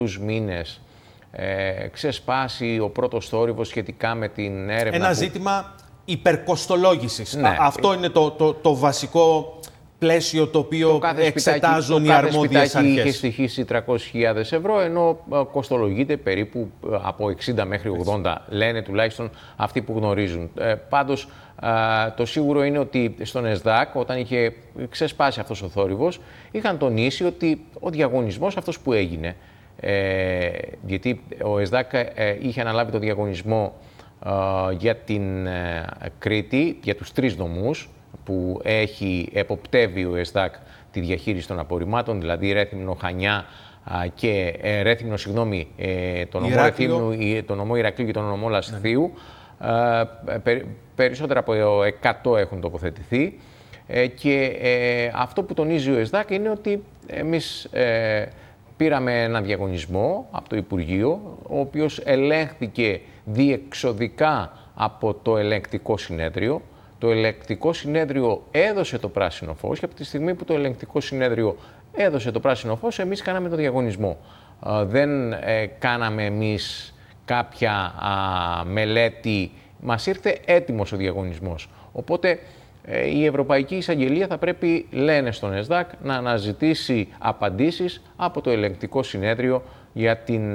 μήνες ξεσπάσει ο πρώτος θόρυβος σχετικά με την έρευνα. Ένα ζήτημα υπερκοστολόγησης. Ναι. Αυτό είναι το βασικό πλαίσιο το οποίο εξετάζουν οι αρμόδιες αρχές. Είχε στοιχήσει 300.000 ευρώ, ενώ κοστολογείται περίπου από 60 μέχρι 80, λένε τουλάχιστον αυτοί που γνωρίζουν. Πάντως, το σίγουρο είναι ότι στον ΕΣΔΑΚ, όταν είχε ξεσπάσει αυτός ο θόρυβος, είχαν τονίσει ότι ο διαγωνισμός αυτός που έγινε, γιατί ο ΕΣΔΑΚ είχε αναλάβει το διαγωνισμό για την Κρήτη, για τους 3 νομούς, που εποπτεύει ο ΕΣΔΑΚ τη διαχείριση των απορριμμάτων, δηλαδή Ρέθυμνο, Χανιά και τον νομό Ηρακλείου και τον νομό Λασθείου. Περισσότερα από 100 έχουν τοποθετηθεί και αυτό που τονίζει ο ΕΣΔΑΚ είναι ότι εμείς πήραμε ένα διαγωνισμό από το Υπουργείο, ο οποίος ελέγχθηκε διεξοδικά από το ελεγκτικό συνέδριο. Το ελεγκτικό συνέδριο έδωσε το πράσινο φως και από τη στιγμή που το ελεγκτικό συνέδριο έδωσε το πράσινο φως, εμείς κάναμε το διαγωνισμό. Δεν κάναμε εμείς κάποια μελέτη, μας ήρθε έτοιμος ο διαγωνισμός. Οπότε η Ευρωπαϊκή Εισαγγελία θα πρέπει, λένε στον ΕΣΔΑΚ, να αναζητήσει απαντήσεις από το ελεγκτικό συνέδριο για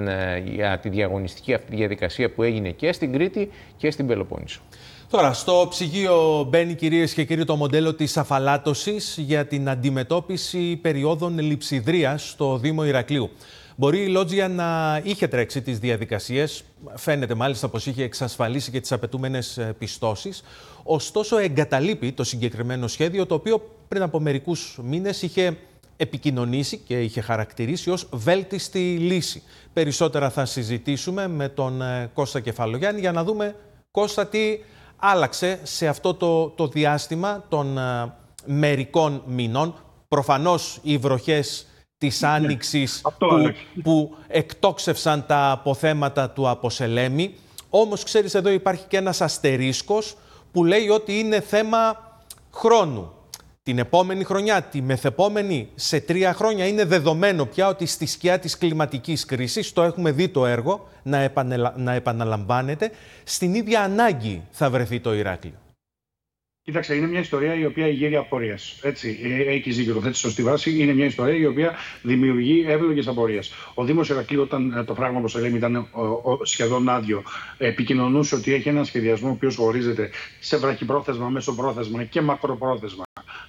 τη διαγωνιστική αυτή διαδικασία που έγινε και στην Κρήτη και στην Πελοπόννησο. Τώρα, στο ψυγείο μπαίνει, κυρίες και κύριοι, το μοντέλο της αφαλάτωσης για την αντιμετώπιση περιόδων λειψιδρίας στο Δήμο Ηρακλείου. Μπορεί η Λότζια να είχε τρέξει τις διαδικασίες, φαίνεται μάλιστα πως είχε εξασφαλίσει και τις απαιτούμενες πιστώσεις, ωστόσο εγκαταλείπει το συγκεκριμένο σχέδιο, το οποίο πριν από μερικούς μήνες είχε επικοινωνήσει και είχε χαρακτηρίσει ως βέλτιστη λύση. Περισσότερα θα συζητήσουμε με τον Κώστα Κεφαλογιάννη για να δούμε, Κώστα, τι άλλαξε σε αυτό το διάστημα των μερικών μηνών. Προφανώς οι βροχές της Άνοιξης που εκτόξευσαν τα αποθέματα του Αποσελέμη. Όμως, ξέρεις, εδώ υπάρχει και ένας αστερίσκος που λέει ότι είναι θέμα χρόνου. Την επόμενη χρονιά, τη μεθεπόμενη, σε 3 χρόνια είναι δεδομένο πια ότι στη σκιά της κλιματικής κρίσης, το έχουμε δει το έργο να επαναλαμβάνεται, στην ίδια ανάγκη θα βρεθεί το Ηράκλειο. Κοίταξε, είναι μια ιστορία η οποία γύρει απορίες. Έτσι, έχεις δίκιο, το θέτεις σωστή βάση. Είναι μια ιστορία η οποία δημιουργεί εύλογες απορίες. Ο Δήμος Ηρακλείου, όταν το πράγμα, όπως λέμε, ήταν σχεδόν άδειο, επικοινωνούσε ότι έχει έναν σχεδιασμό ο οποίος ορίζεται σε βραχυπρόθεσμα, μεσοπρόθεσμα και μακροπρόθεσμα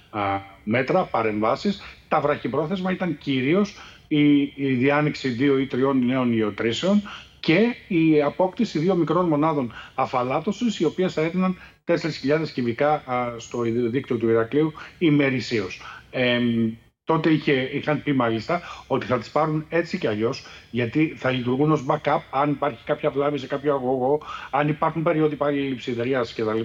μέτρα, παρεμβάσεις. Τα βραχυπρόθεσμα ήταν κυρίως η διάνοιξη 2 ή 3 νέων ιοτρήσεων και η απόκτηση 2 μικρών μονάδων αφαλάτωσης, οι οποίες θα έδιναν 4.000 κυβικά στο δίκτυο του Ηρακλείου ημερησίως. Τότε είχαν πει μάλιστα ότι θα τις πάρουν έτσι κι αλλιώς, γιατί θα λειτουργούν ως backup αν υπάρχει κάποια βλάβη σε κάποιο αγωγό, αν υπάρχουν περίοδοι πάλι λειψιδρίας κτλ.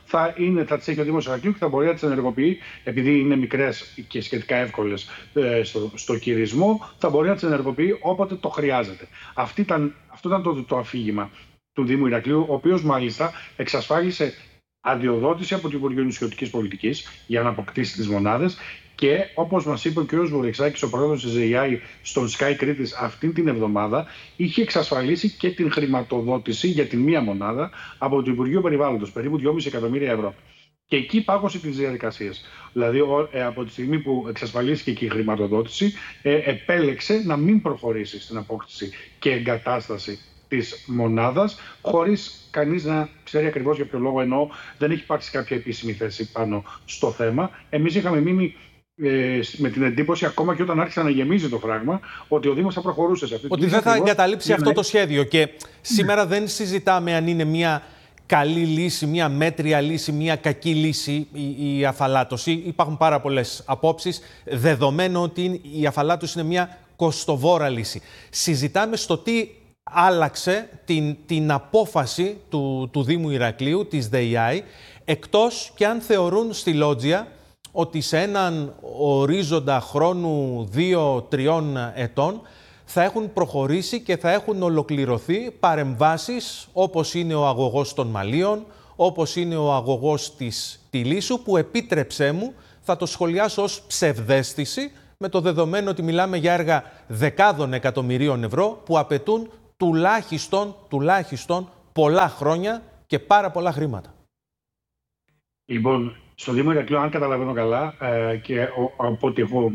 Θα τις έχει ο Δήμος Ηρακλείου και θα μπορεί να τις ενεργοποιεί, επειδή είναι μικρές και σχετικά εύκολες στο κυρισμό, θα μπορεί να τις ενεργοποιεί όποτε το χρειάζεται. Αυτό ήταν το αφήγημα του Δήμου Ηρακλείου, ο οποίος μάλιστα εξασφάλισε αδειοδότηση από το Υπουργείο Νησιωτικής Πολιτικής για να αποκτήσει τις μονάδες. Και όπως μας είπε ο κ. Βουρεξάκης, ο πρόεδρος της ΕΙΑΗ στον Sky Κρήτης αυτήν την εβδομάδα, είχε εξασφαλίσει και την χρηματοδότηση για την μία μονάδα από το Υπουργείο Περιβάλλοντος, περίπου 2,5 εκατομμύρια ευρώ. Και εκεί πάγωσε τις διαδικασίες. Δηλαδή, από τη στιγμή που εξασφαλίστηκε και η χρηματοδότηση, επέλεξε να μην προχωρήσει στην απόκτηση και εγκατάσταση της μονάδας, χωρίς κανείς να ξέρει ακριβώς για ποιο λόγο, ενώ δεν έχει υπάρξει κάποια επίσημη θέση πάνω στο θέμα. Εμείς είχαμε μείνει με την εντύπωση, ακόμα και όταν άρχισε να γεμίζει το πράγμα, ότι ο Δήμος θα προχωρούσε σε αυτή την ότι δεν θα εγκαταλείψει αυτό το σχέδιο. Και σήμερα δεν συζητάμε αν είναι μια καλή λύση, μια μέτρια λύση, μια κακή λύση η αφαλάτωση. Υπάρχουν πάρα πολλές απόψεις, δεδομένου ότι η αφαλάτωση είναι μια κοστοβόρα λύση. Συζητάμε στο τι άλλαξε την απόφαση του Δήμου Ηρακλείου, της ΔΕΙΑΗ, εκτός και αν θεωρούν στη Λότζια ότι σε έναν ορίζοντα χρόνου 2-3 ετών θα έχουν προχωρήσει και θα έχουν ολοκληρωθεί παρεμβάσεις όπως είναι ο αγωγός των Μαλίων, όπως είναι ο αγωγός της Τιλίσσου, που, επίτρεψέ μου, θα το σχολιάσω ως ψευδαίσθηση, με το δεδομένο ότι μιλάμε για έργα δεκάδων εκατομμυρίων ευρώ που απαιτούν τουλάχιστον πολλά χρόνια και πάρα πολλά χρήματα. Λοιπόν, στο Δήμο Ηρακλείου, αν καταλαβαίνω καλά και από ό,τι έχω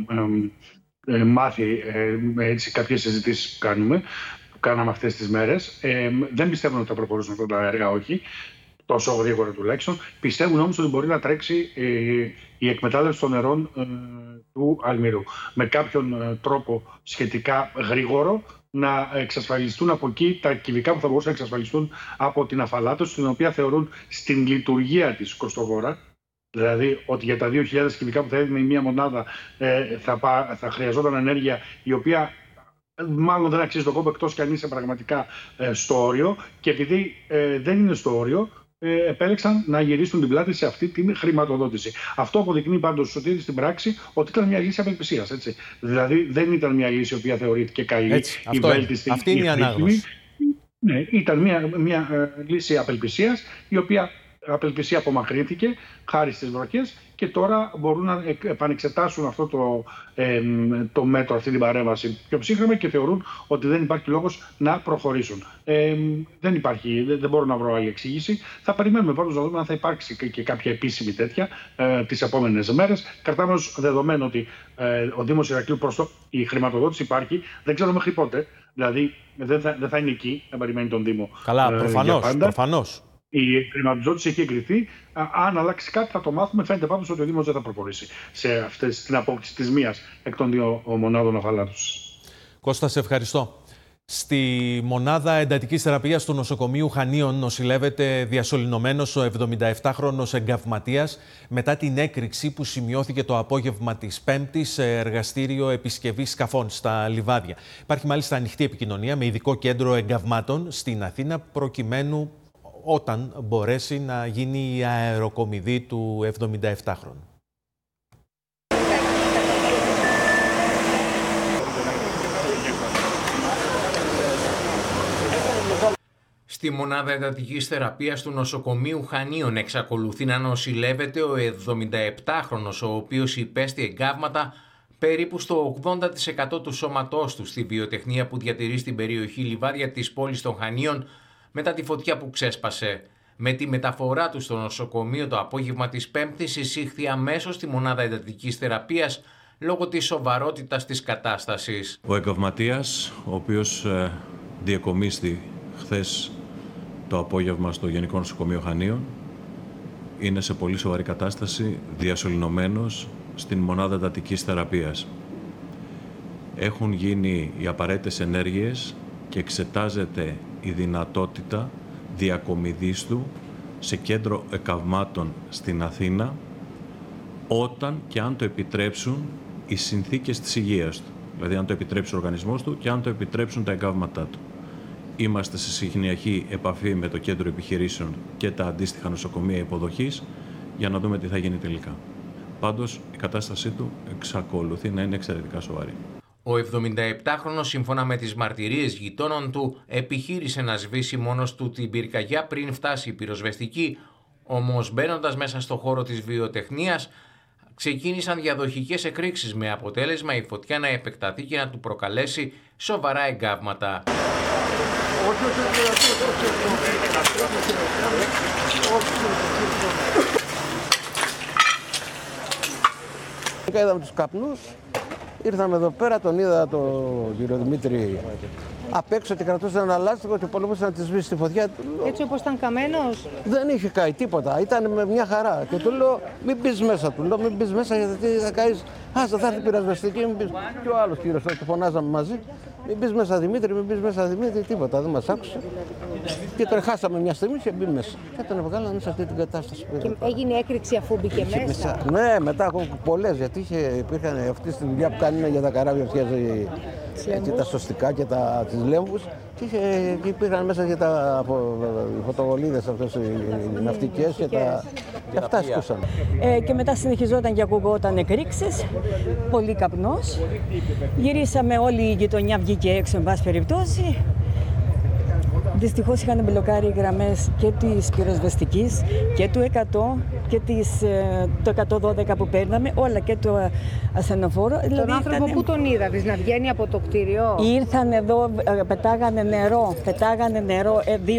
μάθει έτσι κάποιες συζητήσεις που κάναμε αυτές τις μέρες, δεν πιστεύουν ότι θα προχωρήσουν αυτά τα έργα, όχι, τόσο γρήγορα τουλάχιστον. Πιστεύουν όμως ότι μπορεί να τρέξει η εκμετάλλευση των νερών του Αλμυρού με κάποιον τρόπο σχετικά γρήγορο, να εξασφαλιστούν από εκεί τα κυβικά που θα μπορούσαν να εξασφαλιστούν από την αφαλάτωση, την οποία θεωρούν στην λειτουργία της κοστοβόρα. Δηλαδή ότι για τα 2.000 κυβικά που θα έδινε η μία μονάδα θα χρειαζόταν ενέργεια η οποία μάλλον δεν αξίζει τον κόπο, εκτός κι αν είσαι πραγματικά στο όριο. Και επειδή δεν είναι στο όριο, επέλεξαν να γυρίσουν την πλάτη σε αυτή την χρηματοδότηση. Αυτό αποδεικνύει πάντως ότι στην πράξη ότι ήταν μια λύση απελπισίας. Δηλαδή δεν ήταν μια λύση η οποία θεωρήθηκε καλή ή βέλτιστη. Αυτή είναι η ανάγνωση. Ναι, ήταν μια λύση απελπισίας, η οποία απελπισία απομακρύνθηκε χάρη στις βροχές και τώρα μπορούν να επανεξετάσουν αυτό το μέτρο, αυτή την παρέμβαση πιο ψύχρεμα και θεωρούν ότι δεν υπάρχει λόγος να προχωρήσουν. Δεν μπορώ να βρω άλλη εξήγηση. Θα περιμένουμε πάντως να δούμε αν θα υπάρξει και κάποια επίσημη τέτοια τις επόμενες μέρες. Κρατάμε ως δεδομένο ότι ο Δήμος Ηρακλείου η χρηματοδότηση υπάρχει, δεν ξέρω μέχρι πότε. Δηλαδή δεν θα είναι εκεί να περιμένει τον Δήμο. Καλά, προφανώς. Η χρηματοδότηση έχει εγκριθεί. Αν αλλάξει κάτι θα το μάθουμε. Φαίνεται πάντως ότι ο Δήμος δεν θα προχωρήσει στην απόκτηση της μίας εκ των δύο μονάδων αφαλάτωσης. Κώστα, σε ευχαριστώ. Στη μονάδα εντατικής θεραπείας του νοσοκομείου Χανίων νοσηλεύεται διασωληνωμένος ο 77χρονος εγκαυματίας μετά την έκρηξη που σημειώθηκε το απόγευμα της Πέμπτης σε εργαστήριο επισκευής σκαφών στα Λιβάδια. Υπάρχει μάλιστα ανοιχτή επικοινωνία με ειδικό κέντρο εγκαυμάτων στην Αθήνα προκειμένου όταν μπορέσει να γίνει η αεροκομιδή του 77χρονου. Στη μονάδα εντατικής θεραπείας του νοσοκομείου Χανίων εξακολουθεί να νοσηλεύεται ο 77χρονος, ο οποίος υπέστη εγκάβματα περίπου στο 80% του σώματός του στη βιοτεχνία που διατηρεί στην περιοχή Λιβάδια της πόλης των Χανίων μετά τη φωτιά που ξέσπασε. Με τη μεταφορά του στο νοσοκομείο το απόγευμα της Πέμπτης εισήχθη αμέσως στη μονάδα εντατικής θεραπείας λόγω της σοβαρότητας της κατάστασης. Ο εγκαυματίας, ο οποίος διακομίστη χθες το απόγευμα στο Γενικό Νοσοκομείο Χανίων, είναι σε πολύ σοβαρή κατάσταση, διασωληνωμένος στην μονάδα εντατικής θεραπείας. Έχουν γίνει οι απαραίτητες ενέργειες και εξετάζεται η δυνατότητα διακομιδής του σε κέντρο εκαυμάτων στην Αθήνα όταν και αν το επιτρέψουν οι συνθήκες της υγείας του. Δηλαδή αν το επιτρέψει ο οργανισμός του και αν το επιτρέψουν τα εγκαύματά του. Είμαστε σε συγχνιακή επαφή με το κέντρο επιχειρήσεων και τα αντίστοιχα νοσοκομεία υποδοχής για να δούμε τι θα γίνει τελικά. Πάντως η κατάστασή του εξακολουθεί να είναι εξαιρετικά σοβαρή. Ο 77χρονος, σύμφωνα με τις μαρτυρίες γειτόνων του, επιχείρησε να σβήσει μόνος του την πυρκαγιά πριν φτάσει η πυροσβεστική, όμως μπαίνοντας μέσα στο χώρο της βιοτεχνίας, ξεκίνησαν διαδοχικές εκρήξεις με αποτέλεσμα η φωτιά να επεκταθεί και να του προκαλέσει σοβαρά εγκάβματα. Είδαμε τους καπνούς, ήρθαμε εδώ πέρα, τον είδα τον κύριο Δημήτρη απ' έξω και κρατούσε ένα λάστιχο και πολεμούσε να τη σβήσει τη φωτιά. Έτσι όπως ήταν καμένος. Δεν είχε καεί τίποτα, ήταν με μια χαρά. Και του λέω μην μπεις μέσα, μην μπεις μέσα γιατί θα καείς. Άστα, θα έρθει πυροσβεστική, μην μπεις. Και ο άλλος κύριος, το φωνάζαμε μαζί. Μην μπεις μέσα Δημήτρη, μην μπεις μέσα Δημήτρη, τίποτα, δεν μας άκουσε. Και τον χάσαμε μια στιγμή και μπει μέσα. Και τον βγάλανε σε αυτή την κατάσταση. Και έγινε έκρηξη αφού μπήκε μέσα. Ναι, μετά ακόμα πολλές, γιατί υπήρχαν αυτή τη δουλειά που κάνουν για τα καράβια, φτιάζει τα σωστικά και τις λέμβους. Και υπήρχαν μέσα και οι φωτοβολίδες αυτές οι ναυτικές και αυτά σκούσαν. Και μετά συνεχιζόταν και ακουγόταν εκρήξεις, πολύ καπνός. Γυρίσαμε, όλη η γειτονιά βγήκε έξω, εν πάση περιπτώσει. Δυστυχώς είχαν μπλοκάρει οι γραμμές και της πυροσβεστικής και του 100 και το 112 που παίρναμε, όλα και το ασθενοφόρο. Τον άνθρωπο που τον είδατε, να βγαίνει από το κτίριο? Ήρθαν εδώ, πετάγανε νερό,